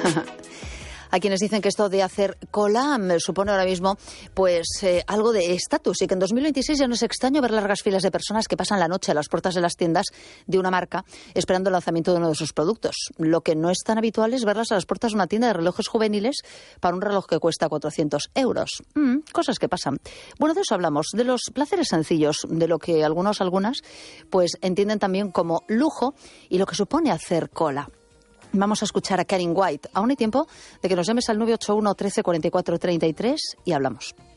A quienes dicen que esto de hacer cola supone ahora mismo pues algo de estatus y que en 2026 ya no es extraño ver largas filas de personas que pasan la noche a las puertas de las tiendas de una marca esperando el lanzamiento de uno de sus productos. Lo que no es tan habitual es verlas a las puertas de una tienda de relojes juveniles para un reloj que cuesta 400 euros. Cosas que pasan. Bueno, de eso hablamos, de los placeres sencillos, de lo que algunas pues entienden también como lujo y lo que supone hacer cola. Vamos a escuchar a Karen White. Aún hay tiempo de que nos llames al 981 13 44 33 y hablamos.